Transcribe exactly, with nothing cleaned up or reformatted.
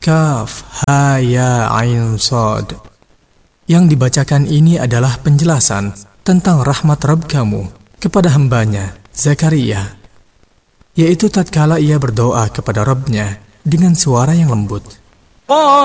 Kaf, ha, ya, ain, sad. Yang dibacakan ini adalah penjelasan tentang rahmat Rabb kamu kepada hambanya, Zakaria, yaitu tatkala ia berdoa kepada Rabb-Nya dengan suara yang lembut.